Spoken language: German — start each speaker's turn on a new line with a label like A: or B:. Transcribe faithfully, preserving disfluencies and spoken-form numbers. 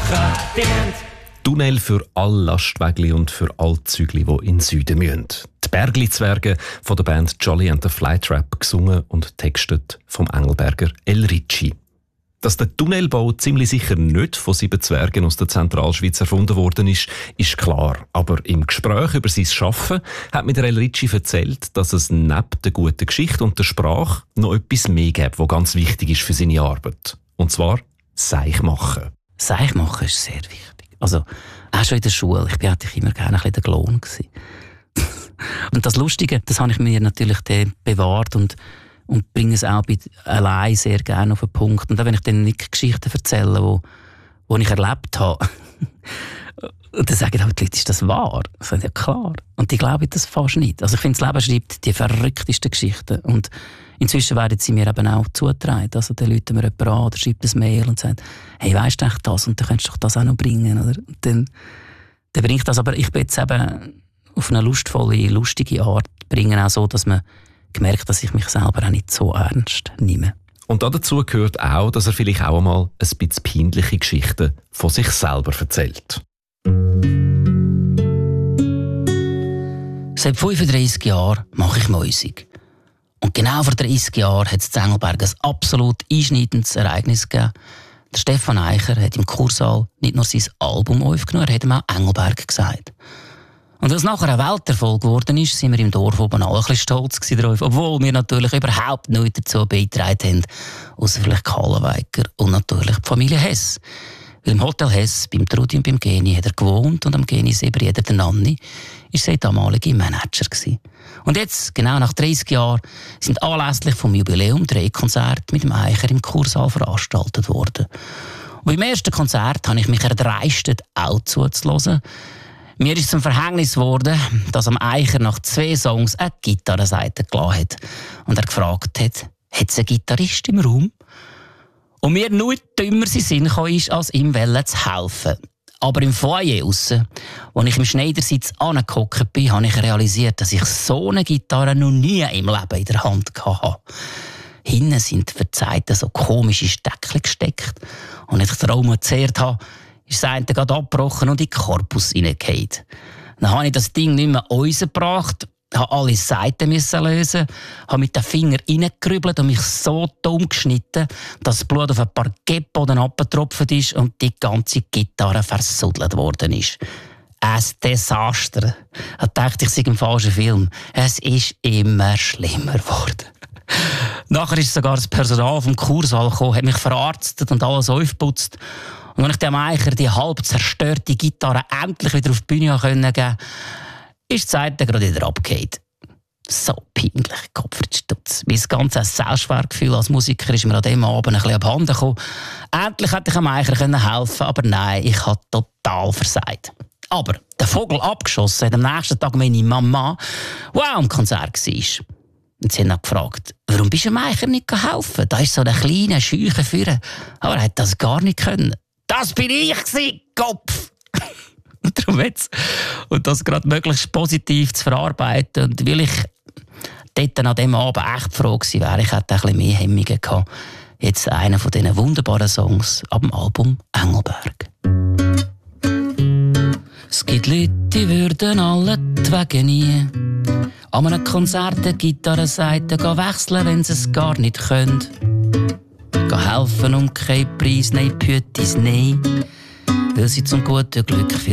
A: machen, die müssen.
B: Tunnel für alle Lastwagen und für alle Zügel, die in den Süden müssen. Die Bergli-Zwerge von der Band Jolly and the Flytrap, gesungen und textet vom Engelberger El Ricci. Dass der Tunnelbau ziemlich sicher nicht von sieben Zwergen aus der Zentralschweiz erfunden worden ist, ist klar. Aber im Gespräch über sein Schaffen hat mir der El Ricci erzählt, dass es neben der guten Geschichte und der Sprache noch etwas mehr gibt, was ganz wichtig ist für seine Arbeit. Und zwar Seich machen.
C: Seich machen ist sehr wichtig. Also, auch schon in der Schule. Ich war eigentlich immer gerne ein bisschen der Klon. Und das Lustige, das habe ich mir natürlich bewahrt und und bringe es auch bei allein sehr gerne auf den Punkt. Und auch wenn ich dann nicht Geschichten erzähle, wo, wo ich erlebt habe, und dann sagen aber die Leute, ist das wahr? Ich sage, ja klar. Und die glauben das fast nicht. Also ich finde, das Leben schreibt die verrücktesten Geschichten. Und inzwischen werden sie mir eben auch zugetragen. Also dann rufen mir jemand an oder schreibt ein Mail und sagt, hey, weisst du echt das? Und dann könntest du doch das auch noch bringen. Oder? Und dann, dann bringe ich das. Aber ich bin jetzt eben auf eine lustvolle, lustige Art bringen, auch so, dass man gemerkt, dass ich mich selber auch nicht so ernst nehme.
B: Und dazu gehört auch, dass er vielleicht auch einmal ein bisschen peinliche Geschichten von sich selber erzählt.
C: Seit fünfunddreissig Jahren mache ich Musik. Und genau vor dreissig Jahren hat es in Engelberg ein absolut einschneidendes Ereignis gegeben. Der Stefan Eicher hat im Kursaal nicht nur sein Album aufgenommen, er hat ihm auch Engelberg gesagt. Und als nachher ein Welterfolg geworden ist, sind wir im Dorf oben alle ein bisschen stolz darauf, obwohl wir natürlich überhaupt nichts dazu beigetragen haben, ausser vielleicht Kallenweiker und natürlich die Familie Hess. Weil im Hotel Hess, beim Trudi und beim Geni, hat er gewohnt und am Genisee Brüder, der Nanni, war sein damaliger Manager gewesen. Und jetzt, genau nach dreissig Jahren, sind anlässlich vom Jubiläum drei Konzerte mit dem Eicher im Kursaal veranstaltet worden. Und beim ersten Konzert habe ich mich erdreistet, auch zuzuhören. Mir ist zum Verhängnis geworden, dass am Eicher nach zwei Songs eine Gitarrenseite gelassen hat. Und er gefragt hat, hat es einen Gitarrist im Raum? Und mir nur dümmer sein Sinn kam, ist, als ihm zu helfen. Aber im Foyer aussen, als ich im Schneidersitz angehockt bin, habe ich realisiert, dass ich so eine Gitarre noch nie im Leben in der Hand hatte. Hinten sind für die Seiten so komische Steckchen gesteckt. Und als ich den Raum gezehrt habe, ist das eine gerade abgebrochen und in den Korpus hineingefallen. Dann habe ich das Ding nicht mehr rausgebracht, habe alle Seiten lösen, habe mit den Fingern reingerübelt und mich so dumm geschnitten, dass das Blut auf ein Parkettboden abgetropft ist und die ganze Gitarre versuddelt worden ist. Ein Desaster. Da dachte ich, es sei im falschen Film. Es ist immer schlimmer geworden. Nachher ist sogar das Personal vom Kursaal gekommen, hat mich verarztet und alles aufgeputzt. Und als ich dem Eicher die halb zerstörte Gitarre endlich wieder auf die Bühne geben konnte, ist die Seite gerade wieder abgefallen. So peinlich, Kopfstutz. Mein ganzes Selbstwertgefühl als Musiker ist mir an diesem Abend ein bisschen abhanden gekommen. Endlich hätte ich dem Eicher helfen können, aber nein, ich habe total versagt. Aber der Vogel abgeschossen hat am nächsten Tag meine Mama, die auch am Konzert war. Und sie haben dann gefragt, warum bist du dem Eicher nicht helfen? Da ist so eine kleine Scheuche führen. Aber er hat das gar nicht können. Das bin ich gewesen, Kopf! Und darum jetzt. Und das gerade möglichst positiv zu verarbeiten. Und weil ich dort an diesem Abend echt froh gewesen wäre, ich hätte ein bisschen mehr Hemmungen gehabt. Jetzt einer von diesen wunderbaren Songs ab dem Album Engelberg. Es gibt Leute, die würden alle die Wege nie an einem Konzert der Gitarrenseite wechseln, wenn sie es gar nicht können. Gehen helfen und kein Preis, nein, Pütis, nein, weil sie zum guten Glück